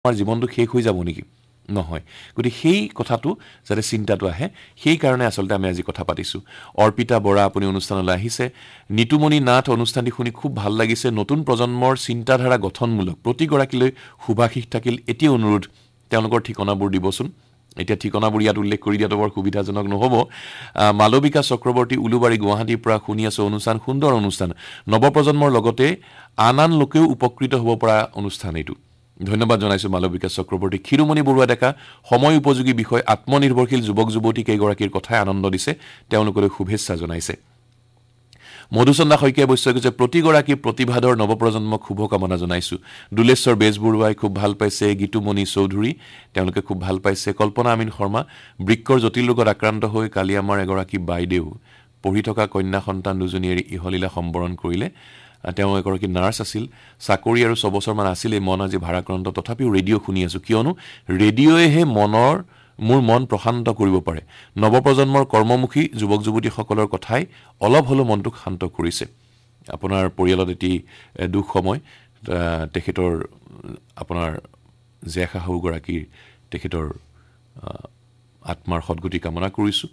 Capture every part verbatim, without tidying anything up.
আমাৰ জীৱনটো শেষ হৈ যাব নেকি নহয় গতিকে সেই কথাটো যাতে চিন্তাটো আহে সেই কাৰণে আচলতে আমি আজি কথা পাতিছো অৰ্পিতা বৰা আপুনি অনুষ্ঠানলৈ আহিছে নিতুমণি নাথ অনুষ্ঠানটি শুনি খুব ভাল লাগিছে নতুন প্ৰজন্মৰ চিন্তাধাৰা গঠনমূলক প্ৰতিগৰাকীলৈ শুভাশীষ থাকিল এটি অনুৰোধ তেওঁলোকৰ ঠিকনাবোৰ দিবচোন এতিয়া ঠিকনাবোৰ ইয়াত উল্লেখ কৰি দিয়াটো বৰ সুবিধাজনক নহব মালবিকা চক্ৰৱৰ্তী উলুবাৰী গুৱাহাটীৰ পৰা শুনি আছে অনুষ্ঠান সুন্দৰ অনুষ্ঠান নৱপ্ৰজন্মৰ লগতে আন আন লোকেও উপকৃত হ'ব পৰা অনুষ্ঠান এইটো ধন্যবাদ জনাইছো মালবিকা চক্ৰৱৰ্তী ক্ষিৰুমণি বৰুৱা ডেকা সময় উপযোগী বিষয় আত্মনিৰ্ভৰশীল যুৱক যুৱতী কেইগৰাকীৰ কথাই আনন্দ দিছে তেওঁলোকলৈ শুভেচ্ছা জনাইছে মধুচন্দা শইকীয়াই বৈশ্যই কৈছে প্ৰতিগৰাকী প্ৰতিভাধৰ নৱপ্ৰজন্মক শুভকামনা জনাইছো দুলেশ্বৰ বেজবৰুৱাই খুব ভাল পাইছে গীতুমণি চৌধুৰী তেওঁলোকে খুব ভাল পাইছে কল্পনা আমিন শৰ্মা বৃক্কৰ জটিল ৰোগত আক্ৰান্ত হৈ কালি আমাৰ এগৰাকী বাইদেউ পঢ়ি থকা কন্যা সন্তান দুজনীৰ ইহলীলা সম্বৰণ কৰিলে তেওঁ এগৰাকী নাৰ্ছ আছিল চাকৰি আৰু ছবছৰমান আছিল এই মন আজি ভাৰাক্ৰান্ত তথাপিও ৰেডিঅ' শুনি আছো কিয়নো ৰেডিঅ'য়েহে মনৰ মোৰ মন প্ৰশান্ত কৰিব পাৰে নৱপ্ৰজন্মৰ কৰ্মমুখী যুৱক যুৱতীসকলৰ কথাই অলপ হলো মনটোক শান্ত কৰিছে আপোনাৰ পৰিয়ালত এটি দুখ সময় তেখেতৰ আপোনাৰ জেখা হৌগৰাকীৰ তেখেতৰ আত্মাৰ সদ্গতি কামনা কৰিছো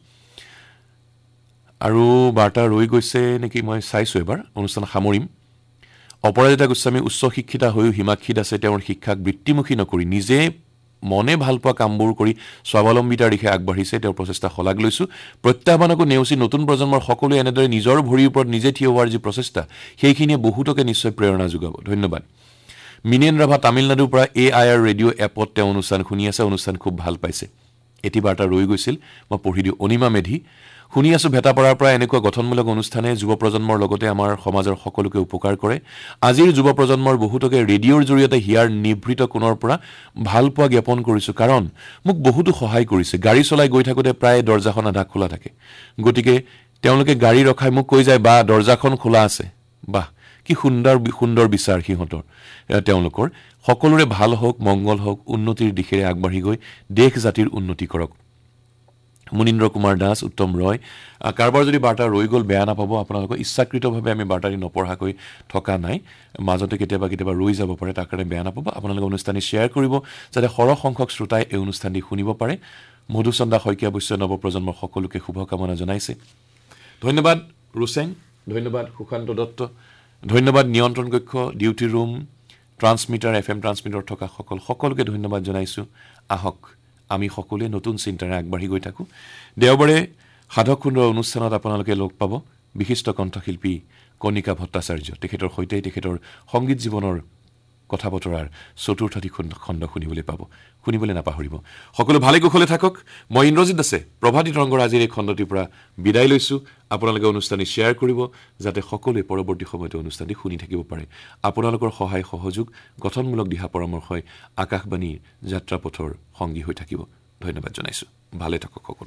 আৰু বাৰ্তা ৰৈ গৈছে নেকি মই চাইছো এবাৰ অনুষ্ঠান সামৰিম অপৰাজিতা গোস্বামী উচ্চ শিক্ষিতা হৈও হিমাক্ষিত আছে তেওঁৰ শিক্ষাক বৃত্তিমুখী নকৰি নিজে মনে ভাল পোৱা কামবোৰ কৰি স্বাৱলম্বিতাৰ দিশে আগবাঢ়িছে তেওঁৰ প্ৰচেষ্টা শলাগ লৈছো প্ৰত্যাহ্বানকো নেওচি নতুন প্ৰজন্মৰ সকলোৱে এনেদৰে নিজৰ ভৰিৰ ওপৰত নিজে থিয় হোৱাৰ যি প্ৰচেষ্টা সেইখিনিয়ে বহুতকে নিশ্চয় প্ৰেৰণা যোগাব ধন্যবাদ মিনেন ৰাভা তামিলনাডুৰ পৰা এ আই আৰ ৰেডিঅ' এপত তেওঁ অনুষ্ঠান শুনি আছে অনুষ্ঠান খুব ভাল পাইছে এটি বাৰ্তা ৰৈ গৈছিল মই পঢ়ি দিওঁ অনিমা মেধি শুনি আছো ভেটাপাৰাৰ পৰা এনেকুৱা গঠনমূলক অনুষ্ঠানে যুৱ প্ৰজন্মৰ লগতে আমাৰ সমাজৰ সকলোকে উপকাৰ কৰে আজিৰ যুৱ প্ৰজন্মৰ বহুতকে ৰেডিঅ'ৰ জৰিয়তে হিয়াৰ নিভৃত কোণৰ পৰা ভাল পোৱা জ্ঞাপন কৰিছো কাৰণ মোক বহুতো সহায় কৰিছে গাড়ী চলাই গৈ থাকোতে প্ৰায় দৰ্জাখন আধা খোলা থাকে গতিকে তেওঁলোকে গাড়ী ৰখাই মোক কৈ যায় বা দৰ্জাখন খোলা আছে বাহ কি সুন্দৰ সুন্দৰ বিচাৰ সিহঁতৰ তেওঁলোকৰ সকলোৰে ভাল হওক মংগল হওক উন্নতিৰ দিশেৰে আগবাঢ়ি গৈ দেশ জাতিৰ উন্নতি কৰক মুনীন্দ্ৰ কুমাৰ দাস উত্তম ৰয় কাৰবাৰ যদি বাৰ্তা ৰৈ গ'ল বেয়া নাপাব আপোনালোকৰ ইচ্ছাকৃতভাৱে আমি বাৰ্তাটি নপঢ়াকৈ থকা নাই মাজতে কেতিয়াবা কেতিয়াবা ৰৈ যাব পাৰে তাৰ কাৰণে বেয়া নাপাব আপোনালোকে অনুষ্ঠানটি শ্বেয়াৰ কৰিব যাতে সৰহ সংখ্যক শ্ৰোতাই এই অনুষ্ঠানটি শুনিব পাৰে মধুচন্দা শইকীয়া বৈশ্য নৱপ্ৰজন্মৰ সকলোকে শুভকামনা জনাইছে ধন্যবাদ ৰুচেং ধন্যবাদ সুশান্ত দত্ত ধন্যবাদ নিয়ন্ত্ৰণ কক্ষ duty room transmitter F M transmitter থকা সকল সকলোকে ধন্যবাদ জনাইছো আহক আমি সকলোৱে নতুন চিন্তাৰে আগবাঢ়ি গৈ থাকো দেওবাৰে সাধক সুন্দৰ অনুষ্ঠানত আপোনালোকে লগ পাব বিশিষ্ট কণ্ঠশিল্পী কণিকা ভট্টাচাৰ্য তেখেতৰ সৈতে তেখেতৰ সংগীত জীৱনৰ কথা বতৰাৰ চতুৰ্থটি খণ্ড শুনিবলৈ পাব শুনিবলৈ নাপাহৰিব সকলো ভালে কুশলে থাকক মই ইন্দ্ৰজিৎ দাসে প্ৰভাতী তৰংগৰ আজিৰ এই খণ্ডটিৰ পৰা বিদায় লৈছো আপোনালোকে অনুষ্ঠানটি শ্বেয়াৰ কৰিব যাতে সকলোৱে পৰৱৰ্তী সময়ত অনুষ্ঠানটি শুনি থাকিব পাৰে আপোনালোকৰ সহায় সহযোগ গঠনমূলক দিহা পৰামৰ্শই আকাশবাণীৰ যাত্ৰাপথৰ সংগী হৈ থাকিব ধন্যবাদ জনাইছো ভালে থাকক সকলো